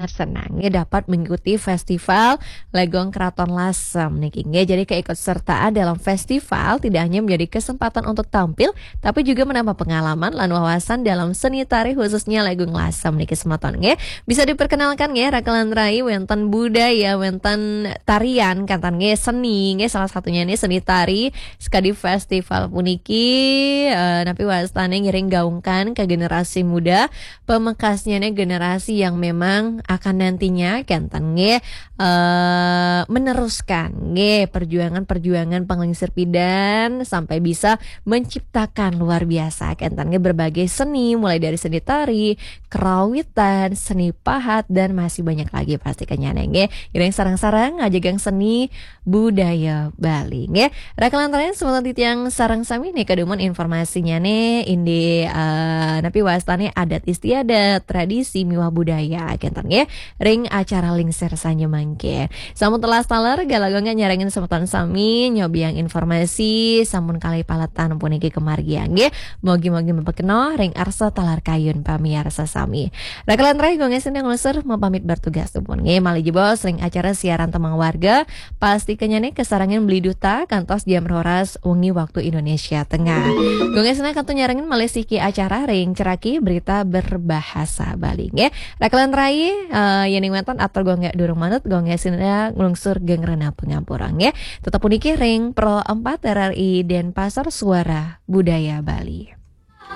sangat senang ya dapat mengikuti festival Legong Keraton Lasem niki nggih. Jadi keikutsertaan dalam festival tidak hanya menjadi kesempatan untuk tampil tapi juga menambah pengalaman lan wawasan dalam seni tari khususnya Legong Lasem niki semeton nggih. Bisa diperkenalkan nggih rakalan rai wonten budaya wonten tarian kantan nggih seni nggih salah satunya ini seni tari sekali festival puniki napi wastane ngiring gaungkan ke generasi muda pemekasnya nih generasi yang memang akan nantinya kantan nggih meneruskan nggih perjuangan penglingsir pidan sampai bisa menciptakan luar biasa kantan nggih berbagai seni mulai dari seni tari, kerawitan, seni pahat dan masih banyak lagi pastinya nggih. Ireng sarang-sarang ngajegang seni budaya Bali nggih. Rakalan tarian semoga titiang sarang sami nih kadumun informasinya nih indi napi wastane adat istiadat tradisi miwah budaya kantan nggih ring acara lingser sanya mangke. Sampun telas taler galagonga nyarengin semeton sami nyobiang informasi sampun kali palatan puniki kemargian nggih. Mogi-mogi mempekeno ring arsa talar kayun pamiarsa sami. Rakalan rai gongesin yang ngusur mau pamit bertugas tumpun nggih mali jebos ring acara siaran temang warga pasti kenyane kesarangin beli duta kantos jam roras wengi waktu Indonesia Tengah. Gongesin kantu nyarengin malesiki acara ring ceraki berita berbahasa Bali nggih. Rakalan rai yening wonten atur gonggak durung manut gongesina nglungsur geng rena pengampura nggih. Tetep puniki ring Pro 4 RRI Denpasar Suara Budaya Bali.